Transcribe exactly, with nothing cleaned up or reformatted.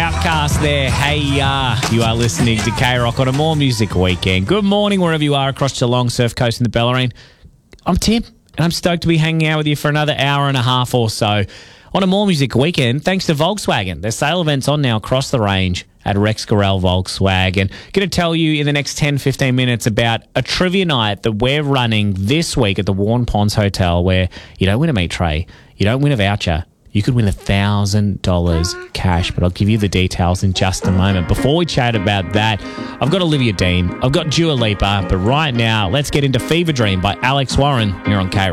Outcast there. Hey, uh, you are listening to K-Rock on a More Music Weekend. Good morning wherever you are across Geelong, Surf Coast and the Bellarine. I'm Tim, and I'm stoked to be hanging out with you for another hour and a half or so on a More Music Weekend, thanks to Volkswagen. Their sale event's on now across the range at Rex Gorell Volkswagen. Going to tell you in the next ten, fifteen minutes about a trivia night that we're running this week at the Warren Ponds Hotel, where you don't win a meat tray, you don't win a voucher, you could win one thousand dollars cash, but I'll give you the details in just a moment. Before we chat about that, I've got Olivia Dean, I've got Dua Lipa, but right now, let's get into Fever Dream by Alex Warren here on K-Rock.